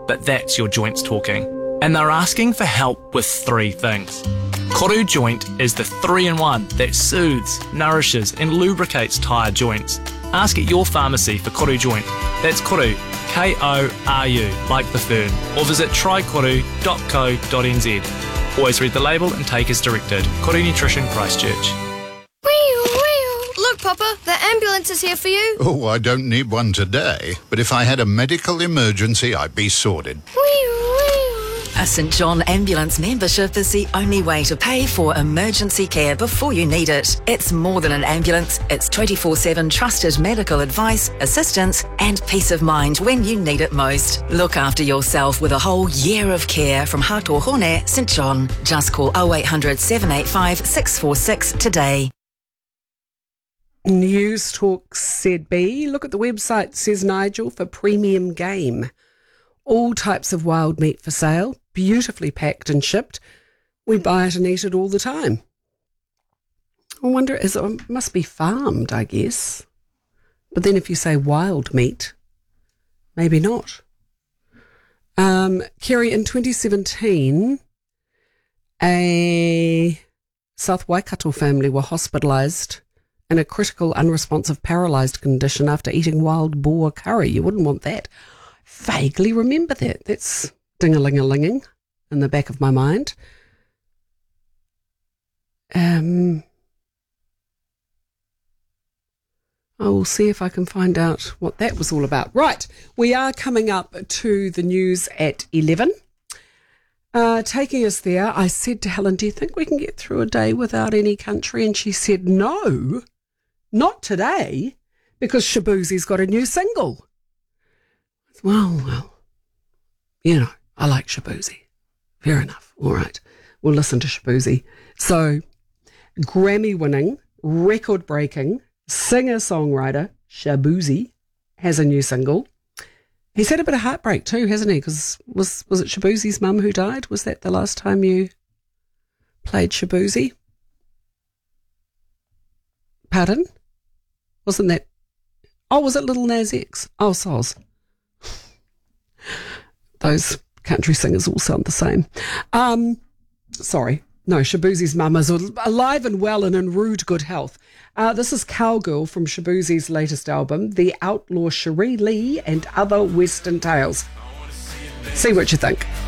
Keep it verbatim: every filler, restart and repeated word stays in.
but that's your joints talking. And they're asking for help with three things. Koru Joint is the three-in-one that soothes, nourishes and lubricates tyre joints. Ask at your pharmacy for Koru Joint. That's Koru, K O R U, like the fern. Or visit try koru dot co dot n z. Always read the label and take as directed. Koru Nutrition, Christchurch. Look, Papa, the ambulance is here for you. Oh, I don't need one today, but if I had a medical emergency, I'd be sorted. A St John Ambulance membership is the only way to pay for emergency care before you need it. It's more than an ambulance, it's twenty-four seven trusted medical advice, assistance and peace of mind when you need it most. Look after yourself with a whole year of care from Hatohone, St John. Just call oh eight hundred, seven eight five, six four six today. News Talk Z B. Look at the website, says Nigel, for Premium Game. All types of wild meat for sale, beautifully packed and shipped. We buy it and eat it all the time. I wonder, is it must be farmed, I guess. But then if you say wild meat, maybe not. Um, Kerry, in twenty seventeen, a South Waikato family were hospitalised in a critical unresponsive paralysed condition after eating wild boar curry. You wouldn't want that. Vaguely remember that. That's ding-a-ling-a-linging in the back of my mind. Um, I will see if I can find out what that was all about. Right, we are coming up to the news at eleven. Uh, taking us there, I said to Helen, do you think we can get through a day without any country? And she said, no, not today, because Shaboozie's got a new single. Well, well, you know, I like Shaboozie. Fair enough. All right. We'll listen to Shaboozie. So, Grammy-winning, record-breaking, singer-songwriter Shaboozie has a new single. He's had a bit of heartbreak too, hasn't he? Because was, was it Shaboozie's mum who died? Was that the last time you played Shaboozie? Pardon? Wasn't that... Oh, was it Little Nas X? Oh, soz. Those country singers all sound the same. Um, sorry. No, Shaboozie's mum is alive and well and in rude good health. Uh, this is Cowgirl from Shaboozie's latest album, The Outlaw Cherie Lee and Other Western Tales. See what you think.